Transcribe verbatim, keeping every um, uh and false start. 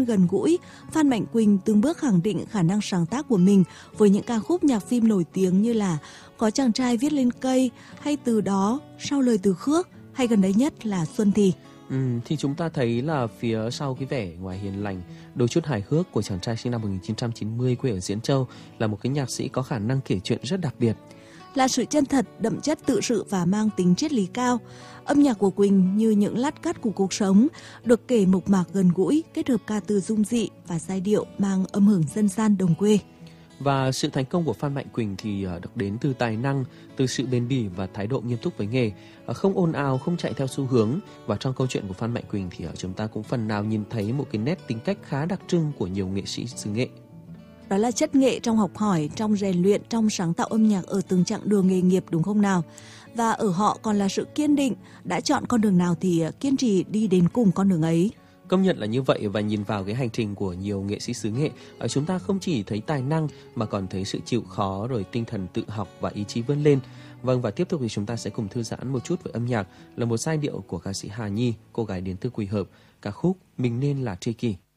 gần gũi, Phan Mạnh Quỳnh từng bước khẳng định khả năng sáng tác của mình với những ca khúc nhạc phim nổi tiếng như là Có chàng trai viết lên cây, hay Từ đó, Sau lời từ khước, hay gần đấy nhất là Xuân thì. Ừ, thì chúng ta thấy là phía sau cái vẻ ngoài hiền lành, đôi chút hài hước của chàng trai sinh năm một nghìn chín trăm chín mươi quê ở Diễn Châu là một cái nhạc sĩ có khả năng kể chuyện rất đặc biệt. Là sự chân thật, đậm chất tự sự và mang tính triết lý cao. Âm nhạc của Quỳnh như những lát cắt của cuộc sống, được kể mộc mạc gần gũi, kết hợp ca từ dung dị và giai điệu mang âm hưởng dân gian đồng quê. Và sự thành công của Phan Mạnh Quỳnh thì được đến từ tài năng, từ sự bền bỉ và thái độ nghiêm túc với nghề, không ồn ào, không chạy theo xu hướng. Và trong câu chuyện của Phan Mạnh Quỳnh thì chúng ta cũng phần nào nhìn thấy một cái nét tính cách khá đặc trưng của nhiều nghệ sĩ xứ Nghệ. Đó là chất nghệ trong học hỏi, trong rèn luyện, trong sáng tạo âm nhạc ở từng chặng đường nghề nghiệp, đúng không nào? Và ở họ còn là sự kiên định, đã chọn con đường nào thì kiên trì đi đến cùng con đường ấy. Công nhận là như vậy, và nhìn vào cái hành trình của nhiều nghệ sĩ xứ Nghệ, chúng ta không chỉ thấy tài năng mà còn thấy sự chịu khó, rồi tinh thần tự học và ý chí vươn lên. Vâng, và tiếp tục thì chúng ta sẽ cùng thư giãn một chút với âm nhạc, là một giai điệu của ca sĩ Hà Nhi, cô gái đến từ Quỳ Hợp, ca khúc Mình Nên Là Tri Kỷ.